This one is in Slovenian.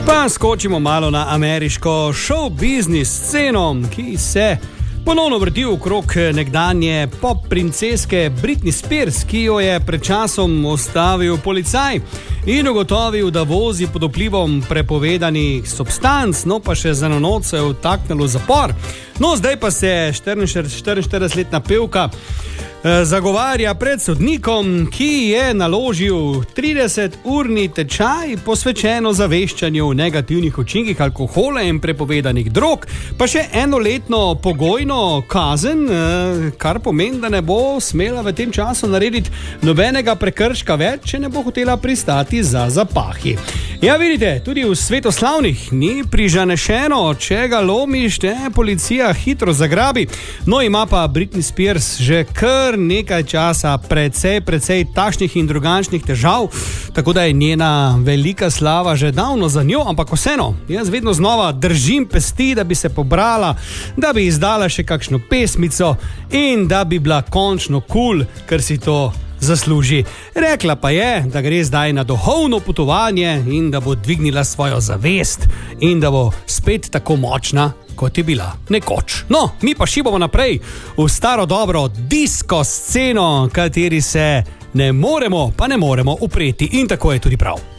Pa skočimo malo na ameriško show-biznis sceno, ki se ponovno vrti okrog nekdanje pop princeske Britney Spears, ki jo je pred časom ustavil policaj in ugotovil, da vozi pod vplivom prepovedanih substanc, no pa še za noč se je vtaknilo v zapor. No, zdaj pa se 44-letna pevka zagovarja pred sodnikom, ki je naložil 30-urni tečaj posvečeno zaveščanju o negativnih učinkih alkohola in prepovedanih drog, pa še enoletno pogojno kazen, kar pomeni, da ne bo smela v tem času narediti nobenega prekrška več, če ne bo hotela pristati za zapahi. Ja, vidite, tudi v svetoslavnih ni prižanešeno, če ga lomiš, te policija hitro zagrabi. No, ima pa Britney Spears že kar nekaj časa precej takšnih in drugačnih težav, tako da je njena velika slava že davno za njo, ampak vseeno, jaz vedno znova držim pesti, da bi se pobrala, da bi izdala še kakšno pesmico in da bi bila končno cool, ker si to zasluži. Rekla pa je, da gre zdaj na duhovno potovanje in da bo dvignila svojo zavest in da bo spet tako močna, kot je bila nekoč. No, mi pa šibamo naprej v staro dobro disko sceno, kateri se ne moremo upreti in tako je tudi prav.